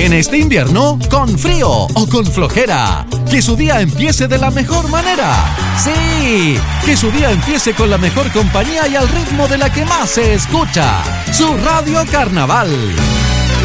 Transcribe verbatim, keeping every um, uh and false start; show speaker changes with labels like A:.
A: En este invierno, con frío o con flojera. Que su día empiece de la mejor manera. ¡Sí! Que su día empiece con la mejor compañía y al ritmo de la que más se escucha. Su Radio Carnaval.